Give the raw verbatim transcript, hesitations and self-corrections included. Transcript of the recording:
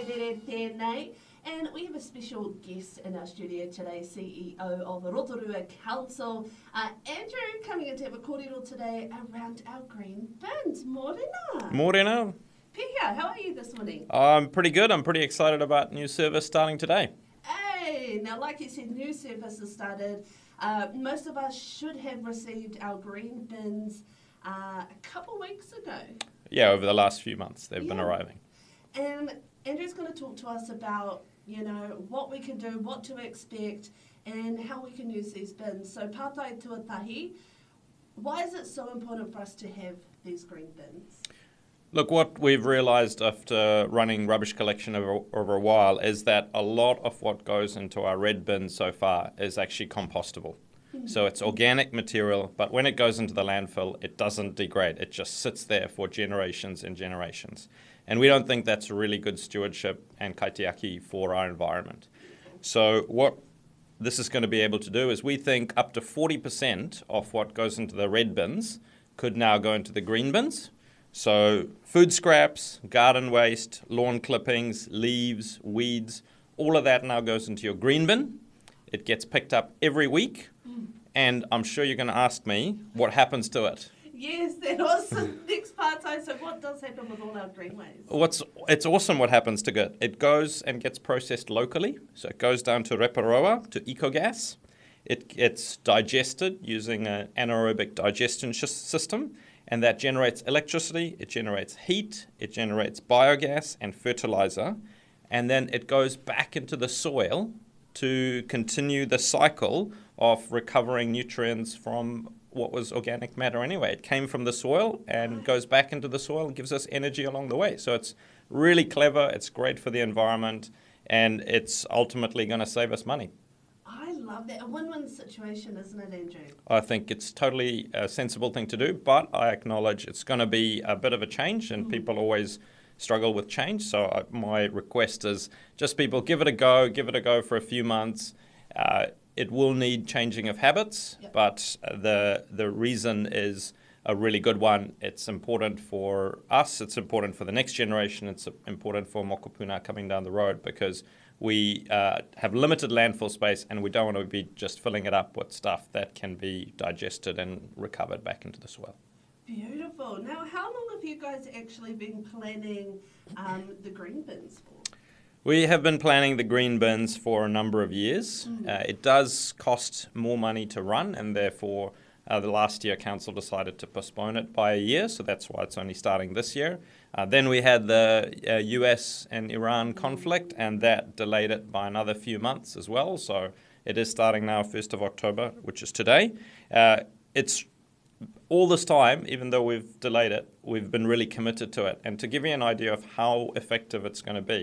Haere tēnei. And we have a special guest in our studio today, C E O of Rotorua Council, uh, Andrew, coming in to have a kōrero today around our green bins. Morena. Morena. Pia, how are you this morning? I'm pretty good. I'm pretty excited about new service starting today. Hey, now like you said, new service has started. Uh, most of us should have received our green bins uh, a couple weeks ago. Yeah, over the last few months they've yeah. been arriving. And Andrew's going to talk to us about, you know, what we can do, what to expect, and how we can use these bins. So, Pātai Tuatahi, why is it so important for us to have these green bins? Look, what we've realised after running rubbish collection over, over a while is that a lot of what goes into our red bins so far is actually compostable. Mm-hmm. So it's organic material, but when it goes into the landfill, it doesn't degrade. It just sits there for generations and generations. And we don't think that's a really good stewardship and kaitiaki for our environment. So what this is going to be able to do is we think up to forty percent of what goes into the red bins could now go into the green bins. So food scraps, garden waste, lawn clippings, leaves, weeds, all of that now goes into your green bin. It gets picked up every week, mm. and I'm sure you're going to ask me what happens to it. Yes, that was the next part. So what does happen with all our green waste? What's, it's awesome what happens to it. It goes and gets processed locally. So it goes down to Reparoa, to Ecogas. It gets digested using an anaerobic digestion system. And that generates electricity, it generates heat, it generates biogas and fertilizer, and then it goes back into the soil to continue the cycle of recovering nutrients from what was organic matter anyway. It came from the soil and goes back into the soil and gives us energy along the way. So it's really clever, it's great for the environment, and it's ultimately going to save us money. I love that. A win-win situation, isn't it, Andrew? I think it's totally a sensible thing to do, but I acknowledge it's going to be a bit of a change, and mm. people always struggle with change. So I, my request is just people give it a go, give it a go for a few months. Uh, it will need changing of habits, yep. but the the reason is a really good one. It's important for us, it's important for the next generation, it's important for Mokopuna coming down the road, because we uh, have limited landfill space and we don't want to be just filling it up with stuff that can be digested and recovered back into the soil. Beautiful. Now, how long have you guys actually been planning um, the green bins for? We have been planning the green bins for a number of years. Mm. Uh, it does cost more money to run, and therefore uh, the last year council decided to postpone it by a year, so that's why it's only starting this year. Uh, then we had the uh, U S and Iran conflict, and that delayed it by another few months as well. So it is starting now first of October, which is today. Uh, it's all this time, even though we've delayed it, we've been really committed to it. And to give you an idea of how effective it's going to be,